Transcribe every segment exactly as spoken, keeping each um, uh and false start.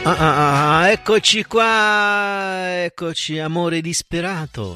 Ah, ah, ah, eccoci qua, eccoci, amore disperato.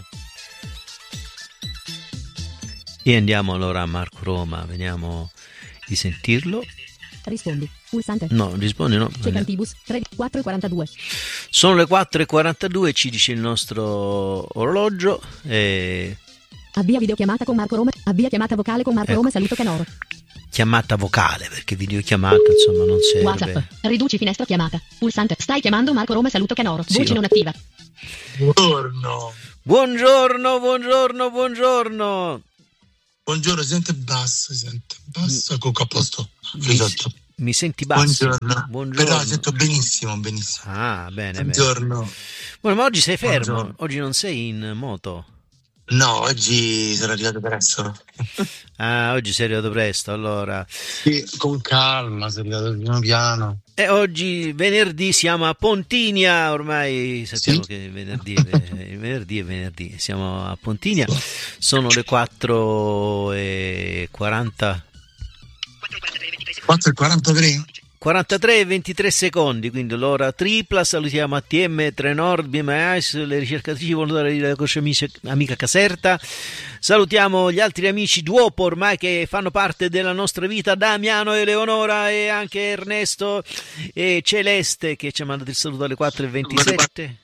E andiamo allora a Marco Roma, vediamo di sentirlo. Rispondi, pulsante. No, rispondi no. Cecantibus, tre, quattro e quarantadue. Sono le quattro e quarantadue, ci dice il nostro orologio. E... Avvia videochiamata con Marco Roma, avvia chiamata vocale con Marco Ecco. Roma, saluto Canoro. Chiamata vocale, perché videochiamata insomma non serve. WhatsApp, riduci finestra chiamata, pulsante. Stai chiamando Marco Roma, saluto Canoro. Sì, Voce lo- non attiva. Buongiorno. Buongiorno, buongiorno, buongiorno. Buongiorno, si sente basso, si sente basso. Ecco qua a posto. Mi, Esatto. mi senti basso? Buongiorno. Buongiorno. Però sento benissimo, benissimo. Ah, bene, bene. Buongiorno. Bueno, ma oggi sei fermo, Buongiorno. oggi non sei in moto. No, oggi sono arrivato presto. Ah, oggi sei arrivato presto, allora. Sì, con calma, sono arrivato piano piano. E oggi venerdì siamo a Pontinia, ormai sappiamo Sì. che venerdì è, ve- venerdì è venerdì, siamo a Pontinia, sono le quattro e quaranta, quattro e quarantatré? quarantatré e ventitré secondi, quindi l'ora tripla. Salutiamo A T M, Trenord, B M I, le ricercatrici volontarie della Croce Amici- Amica Caserta. Salutiamo gli altri amici Duopo ormai che fanno parte della nostra vita, Damiano, Eleonora e anche Ernesto e Celeste che ci ha mandato il saluto alle quattro e ventisette.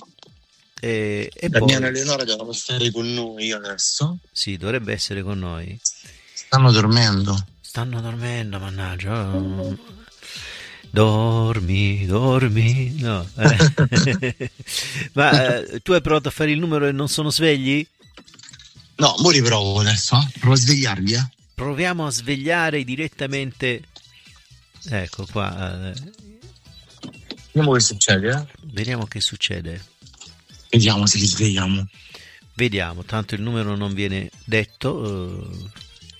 E, e Damiano e poi Eleonora devono stare con noi adesso. sì, dovrebbe essere con noi. Stanno dormendo. Stanno dormendo, mannaggia. Oh. Dormi, dormi, no. Eh. Ma eh, tu hai provato a fare il numero e non sono svegli? No, mo riprovo adesso. Eh? Provo a svegliarvi, eh. Proviamo a svegliare direttamente. Ecco qua. eh, Vediamo che succede, eh. Vediamo che succede. Vediamo se li svegliamo. Vediamo, tanto il numero non viene detto. eh,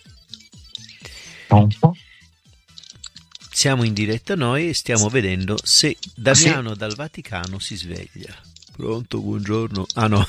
Un po'. Siamo in diretta noi e stiamo vedendo se Damiano dal Vaticano si sveglia. Pronto, buongiorno. Ah no.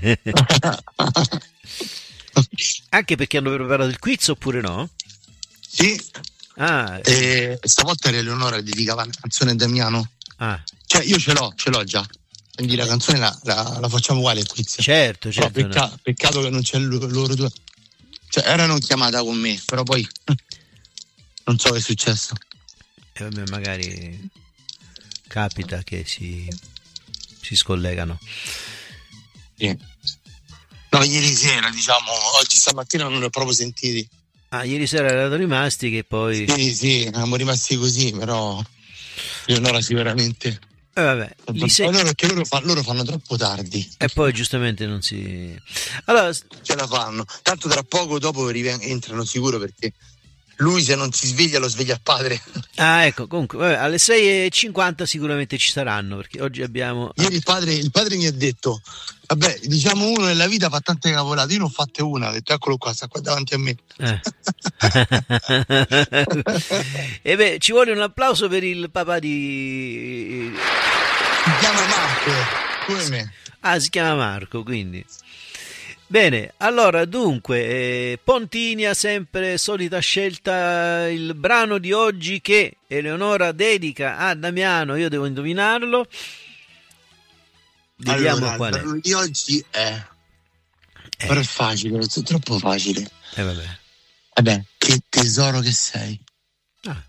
Anche perché hanno preparato il quiz oppure no? Sì. Ah, E stavolta Eleonora dedicava una canzone a Damiano. ah, Cioè io ce l'ho, ce l'ho già. Quindi la canzone la, la, la facciamo uguale il quiz. certo, Però certo. pecca- no. peccato che non c'è l- loro due. Cioè erano in chiamata con me, però poi non so che è successo. E vabbè, magari capita che si, si scollegano. Sì. No, ieri sera, diciamo, oggi stamattina non li ho proprio sentiti. Ah, ieri sera erano rimasti che poi... Sì, sì, siamo rimasti così, però Eleonora sicuramente. Eh, vabbè, li se- Loro, perché loro, fa- loro fanno troppo tardi. e poi giustamente non si... Allora, Ce la fanno. Tanto tra poco dopo riven- entrano sicuro perché lui se non si sveglia lo sveglia il padre. ah, ecco, comunque, vabbè, alle sei e cinquanta sicuramente ci saranno, perché oggi abbiamo... Ieri il padre, il padre mi ha detto, vabbè, diciamo uno nella vita fa tante cavolate, io ne ho fatte una, ha detto eccolo qua, sta qua davanti a me. Eh. E beh, ci vuole un applauso per il papà di... Si chiama Marco, come me. Ah, si chiama Marco, quindi... Bene, allora dunque, eh, Pontinia, sempre solita scelta, il brano di oggi che Eleonora dedica a Damiano, io devo indovinarlo. Vediamo Allora, qual il è. brano di oggi è... Eh. Però è facile, è troppo facile. Eh, vabbè. Vabbè, che tesoro che sei. Ah.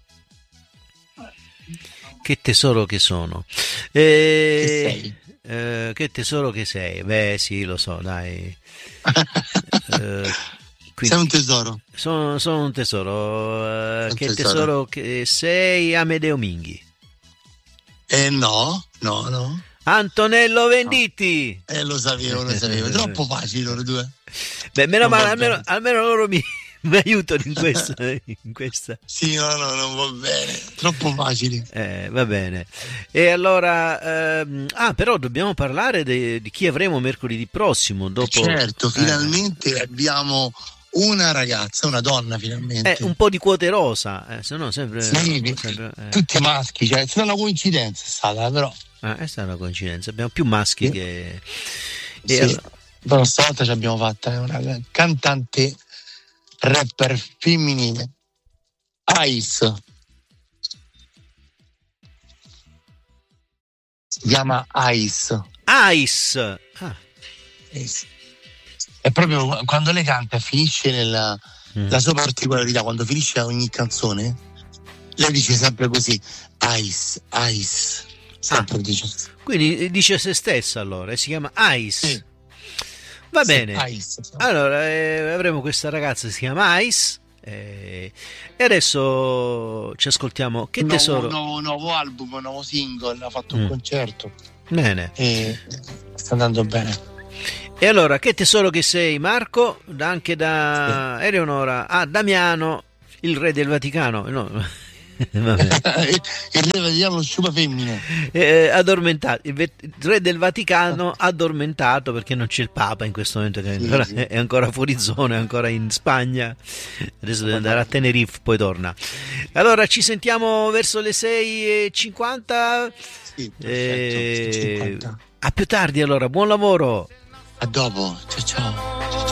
Che tesoro che sono. Eh, Che sei? eh, che tesoro che sei. Beh, sì, lo so, dai. Eh, quindi- Sei un tesoro. sono, sono un tesoro. eh, Un che tesoro. tesoro che sei, Amedeo Minghi. Eh no, no, no. Antonello Venditti. Eh lo sapevo, lo sapevo. Troppo facile loro due. Beh, meno Non va male, almeno, bene. almeno loro mi, mi aiutano in questa. In questa. Sì, no, no, non va bene. Troppo facili. Eh, va bene. E allora, ehm, ah, però dobbiamo parlare de- di chi avremo mercoledì prossimo. Dopo, Certo, eh, finalmente abbiamo una ragazza, una donna finalmente. eh, un po' di quote rosa, eh, se no sempre, Sì, sempre eh. tutti maschi, cioè è stata una coincidenza, è stata, però. Ah, è stata una coincidenza. Abbiamo più maschi Sì. che. Sì. E allora- Però stavolta ci abbiamo fatta, è una cantante rapper femminile. Ice. chiama Ice. Ice. Ah. È proprio quando lei canta, finisce nella Mm. la sua particolarità, quando finisce ogni canzone, lei dice sempre così: Ice, Ice. Sempre Ah. dice. Quindi dice se stessa allora, e si chiama Ice. Sì. Va Sì, bene. Ice. Allora, eh, avremo questa ragazza che si chiama Ice. eh, e adesso ci ascoltiamo. Che Nuovo, tesoro. nuovo, nuovo album, nuovo single, ha fatto un Mm. concerto Bene. e sta andando bene. E allora, che tesoro che sei, Marco? Da- Anche da Eleonora. Ah, Damiano, il re del Vaticano. No. Vabbè. Il re vediamo lo sciupa femmine. Eh, addormentato, il, ve- il re del Vaticano addormentato perché non c'è il Papa in questo momento, che Sì, ancora- sì. è ancora fuori zona, è ancora in Spagna, adesso deve andare a Tenerife, poi torna. Allora ci sentiamo verso le sei e cinquanta. Sì, perfetto. Eh, cinquanta. a più tardi allora, buon lavoro. A dopo, ciao ciao.